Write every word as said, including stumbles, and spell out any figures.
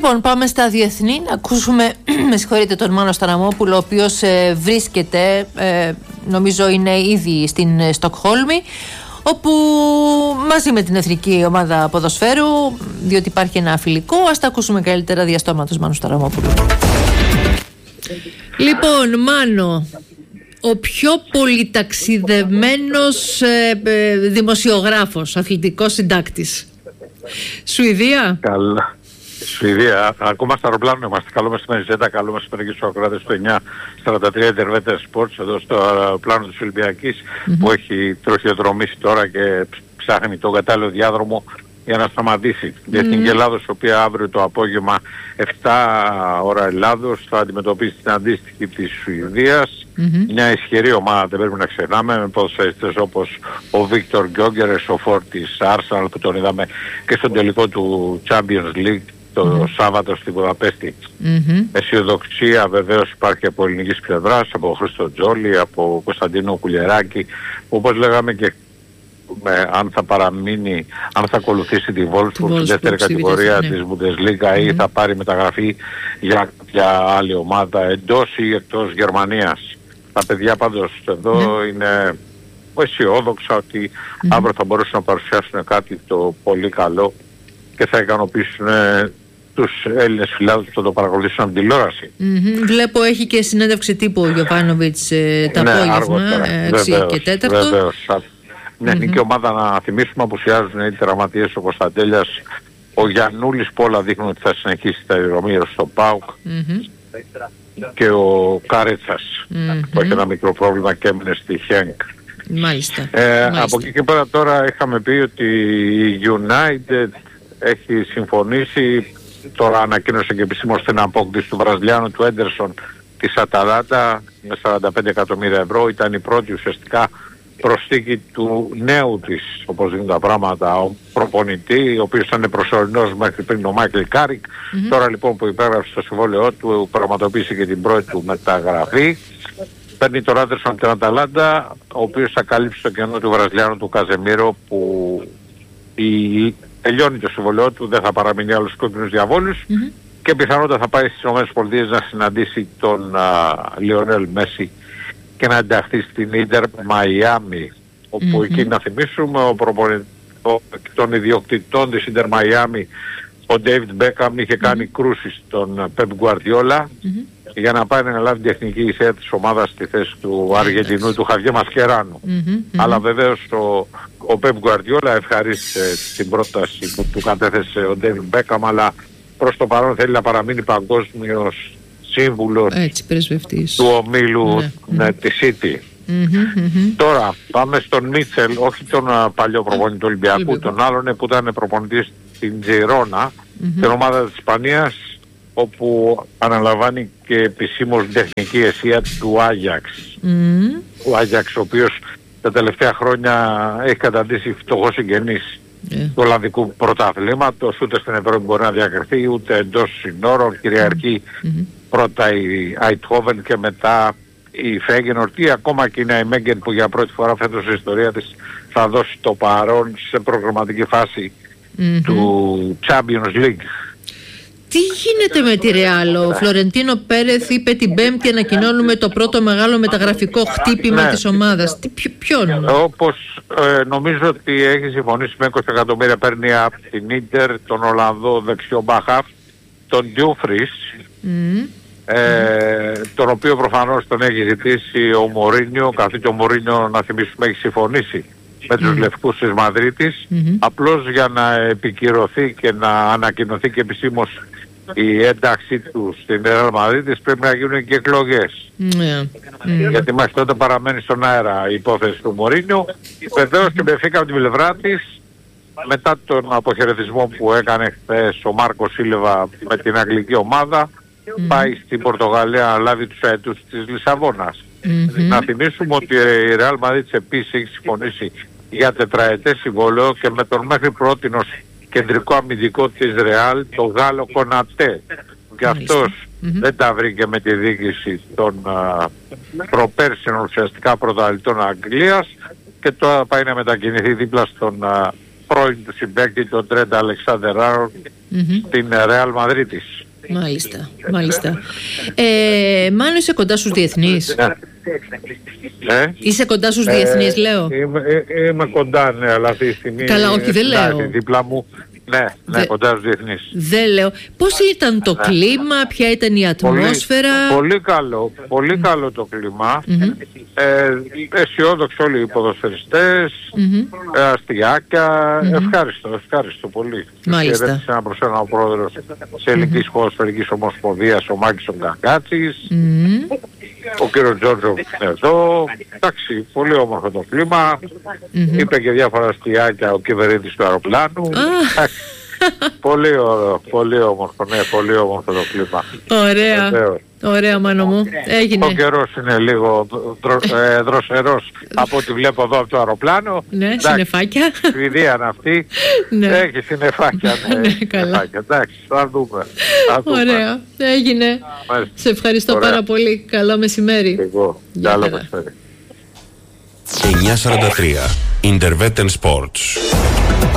Λοιπόν, πάμε στα διεθνή. Να ακούσουμε, με συγχωρείτε, τον Μάνο Σταραμόπουλο, ο οποίος ε, βρίσκεται, ε, νομίζω είναι ήδη στην ε, Στοκχόλμη, όπου μαζί με την εθνική ομάδα ποδοσφαίρου, διότι υπάρχει ένα φιλικό, ας τα ακούσουμε καλύτερα διαστόματος Μάνου Σταραμόπουλου. Λοιπόν, Μάνο, ο πιο πολυταξιδεμένος ε, ε, δημοσιογράφος, αθλητικός συντάκτης. Σουηδία. Καλά. Σουηδία. Ακόμα στο αεροπλάνο είμαστε. Καλό μεσημέρι Ζέτα, καλό μεσημέρι και στους ακροατές του εννιά σαράντα τρία Interveter Sports, εδώ στο αεροπλάνο της Ολυμπιακής, mm-hmm. που έχει τροχιοδρομήσει τώρα και ψάχνει τον κατάλληλο διάδρομο για να σταματήσει. Mm-hmm. Η Εθνική Ελλάδος, η οποία αύριο το απόγευμα επτά ώρα Ελλάδος θα αντιμετωπίσει την αντίστοιχη της Σουηδίας. Mm-hmm. Μια ισχυρή ομάδα, δεν πρέπει να ξεχνάμε, με ποδοσφαιριστές όπως ο Βίκτορ Γκιόγκερες, ο Φόρ της Arsenal, που τον είδαμε και στον τελικό του Champions League το mm-hmm. Σάββατο στη Βουδαπέστη. Mm-hmm. Αισιοδοξία βεβαίως υπάρχει από ελληνικής πλευράς, από Χρήστο Τζόλι, από Κωνσταντίνο Κουλιεράκη, όπως λέγαμε και με, αν θα παραμείνει, αν θα ακολουθήσει τη Wolfsburg στη δεύτερη κατηγορία ναι. της Bundesliga mm-hmm. ή θα πάρει μεταγραφή για κάποια άλλη ομάδα εντός ή εκτός Γερμανίας. Τα παιδιά πάντως εδώ mm-hmm. είναι αισιόδοξα ότι mm-hmm. αύριο θα μπορούσαν να παρουσιάσουν κάτι το πολύ καλό και θα ικανοποιήσουν τους Έλληνες φιλάδους που θα το παρακολουθήσουν από τηλεόραση. Mm-hmm. Βλέπω έχει και συνέντευξη τύπου ο Γιοβάνοβιτς ε, το ναι, απόγευμα, έξι και τέταρτο. Βεβαίως. Την εθνική mm-hmm. ομάδα να θυμίσουμε απουσιάζουν οι τραυματίες, ο Κωνσταντέλιας, ο Γιαννούλης, που όλα δείχνουν ότι θα συνεχίσει τα αερομοίρα στο ΠΑΟΚ mm-hmm. και ο Κάρετσας mm-hmm. που έχει ένα μικρό πρόβλημα και έμεινε στη Χένκ. Μάλιστα. Ε, Μάλιστα. Από εκεί και πέρα τώρα είχαμε πει ότι η United έχει συμφωνήσει, τώρα ανακοίνωσε και επισήμως την απόκτηση του Βραζιλιάνου του Έντερσον της Αταλάντα με σαράντα πέντε εκατομμύρια ευρώ. Ήταν η πρώτη ουσιαστικά προσθήκη του νέου της, όπως δίνουν τα πράγματα, ο προπονητή, ο οποίος ήταν προσωρινός μέχρι πριν ο Μάικλ Κάρικ. Mm-hmm. Τώρα λοιπόν που υπέγραψε το συμβόλαιό του, πραγματοποίησε και την πρώτη του μεταγραφή. Παίρνει τον Άντερσον από την Αταλάντα, ο οποίος θα καλύψει το κενό του Βραζιλιάνου του Καζεμίρο, που η... τελειώνει το συμβολαιό του, δεν θα παραμείνει άλλους κόκκινους διαβόλους mm-hmm. και πιθανότατα θα πάει στις ΗΠΑ να συναντήσει τον Λιονέλ Μέση και να ενταχθεί στην Ίντερ Μαϊάμι, όπου mm-hmm. εκεί να θυμίσουμε ο προπονητής των ιδιοκτητών της Ίντερ Μαϊάμι, ο Ντέιβιντ Μπέκαμ, είχε κάνει mm-hmm. κρούση στον Πεπ Γκουαρδιόλα mm-hmm. για να πάει να λάβει τεχνική ηγεσία της ομάδας στη θέση του Αργεντινού, mm-hmm. του Χαβιέ Μασκεράνου. Mm-hmm. Αλλά βεβαίως ο, ο Πεπ Γκουαρδιόλα ευχαρίστησε την πρόταση που του κατέθεσε ο Ντέιβιντ Μπέκαμ, αλλά προς το παρόν θέλει να παραμείνει παγκόσμιος σύμβουλος του ομίλου ναι. Ναι, της City. Mm-hmm, mm-hmm. Τώρα πάμε στον Μίτσελ, όχι τον uh, παλιό προπονητή του Ολυμπιακού, τον άλλον που ήταν προπονητής στην Τζιρόνα, mm-hmm. την ομάδα της Ισπανίας, όπου αναλαμβάνει και επισήμως τεχνική αιστεία του Άγιαξ. Mm-hmm. Ο Άγιαξ, ο οποίος τα τελευταία χρόνια έχει καταντήσει φτωχός συγγενής yeah. του Ολλανδικού πρωταθλήματος, ούτε στην Ευρώπη μπορεί να διακριθεί, ούτε εντός συνόρων. Κυριαρχεί mm-hmm. πρώτα η Αιτχόβεν και μετά η Φέγγενορτ, ή ακόμα και η Ναϊμέγγεν, που για πρώτη φορά φέτος στην ιστορία της θα δώσει το παρόν σε προγραμματική φάση mm-hmm. του Champions League. Τι γίνεται με τη Ρεάλ? Ο Φλωρεντίνο Πέρεθ είπε την Πέμπτη ανακοινώνουμε το πρώτο μεγάλο μεταγραφικό χτύπημα ναι. της ομάδας. Τι, ποιο, ποιον? Όπως ε, νομίζω ότι έχει συμφωνήσει με είκοσι εκατομμύρια, παίρνει από την Ίντερ τον Ολλανδό δεξιό μπαχάφ, τον Ντιούφρις, mm. ε, mm. τον οποίο προφανώς τον έχει ζητήσει ο Μωρίνιο, καθότι ο Μωρίνιο, να θυμίσουμε, έχει συμφωνήσει με τους mm. λευκούς της Μαδρίτης, mm-hmm. απλώς για να επικυρωθεί και να ανακοινωθεί και επισήμως η ένταξή του στην Ρεάλ Μαδρίτης, πρέπει να γίνουν και εκλογές. Yeah. Mm. Γιατί μέχρι τότε παραμένει στον αέρα η υπόθεση του Μωρίνιο. Βεβαίως και με φύγα από την πλευρά της, μετά τον αποχαιρετισμό που έκανε χθες ο Μάρκο Σίλβα με την αγγλική ομάδα, mm. πάει στην Πορτογαλία να λάβει τους αετούς της Λισαβόνας. Mm-hmm. Να θυμίσουμε ότι η Ρεάλ Μαδρίτης επίσης έχει συμφωνήσει για τετραετές συμβόλαιο και με τον μέχρι πρότινος κεντρικό αμυντικό της Ρεάλ, τον Γάλλο Κονατέ. Και αυτός mm-hmm. δεν τα βρήκε με τη διοίκηση των uh, προπέρσινων ουσιαστικά πρωταθλητών Αγγλίας και τώρα πάει να μετακινηθεί δίπλα στον uh, πρώην του συμπαίκτη, τον Τρέντα Αλεξάνδερ Άρον, mm-hmm. στην Ρεάλ Μαδρίτης. Μάλιστα, μάλιστα. Ε, μάλλον είσαι κοντά στους διεθνείς. Ε? Είσαι κοντά στους διεθνείς, ε, λέω. Είμαι, ε, είμαι κοντά, ναι, αλλά αυτή τη στιγμή... Καλά, όχι, δεν λέω. Δίπλα μου. Ναι, ναι, Δε, κοντά στους διεθνείς. Δεν λέω. Πώς ήταν το ναι. κλίμα, ποια ήταν η ατμόσφαιρα? Πολύ, πολύ καλό, πολύ mm. καλό το κλίμα. Mm-hmm. Ε, αισιόδοξοι όλοι οι ποδοσφαιριστές, mm-hmm. ε, αστιάκια, mm-hmm. ευχάριστο, ευχάριστο πολύ. Μάλιστα. Χαιρέτησε ένα προς ένα ο πρόεδρος της Ελληνικής mm-hmm. Ποδοσφαιρικής Ομοσπονδίας, ο Μάκης ο Γκαγκάτσης. Mm-hmm. Ο κύριος Τζόρτζο είναι εδώ. Εντάξει, πολύ όμορφο το κλίμα. Mm-hmm. Είπε και διάφορα αστιάκια ο κυβερνήτης του αεροπλάνου. Ah. Πολύ ωραίο, πολύ όμορφο, ναι, πολύ όμορφο το κλίμα. Ωραία, Βεβαίως. Ωραία Μάνο μου, έγινε. Ο καιρός είναι λίγο δρο, ε, δροσερός από ό,τι βλέπω εδώ από το αεροπλάνο. Ναι, εντάξει, συννεφάκια. Σουηδία είναι αυτή, ναι. Έχει συννεφάκια, ναι, ναι, καλά. Συννεφάκια. Εντάξει, θα δούμε, θα δούμε. Ωραία, έγινε. Μάλιστα. Σε ευχαριστώ Ωραία. πάρα πολύ, καλό μεσημέρι. Εγώ, καλό μεσημέρι. εννιακόσια σαράντα τρία Intervetten Sports.